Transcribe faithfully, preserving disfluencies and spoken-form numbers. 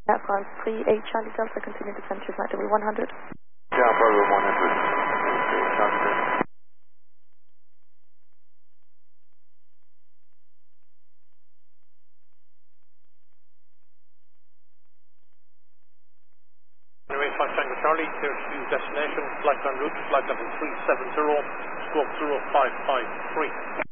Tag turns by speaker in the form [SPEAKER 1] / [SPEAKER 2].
[SPEAKER 1] Air France three eight Charlie Delta, continue descent to flight W one hundred.
[SPEAKER 2] Yeah, Bravo one hundred. Charlie.
[SPEAKER 3] Runway five Tango Charlie, clear to destination, flight en route, flight level three seven zero, stroke zero five five three.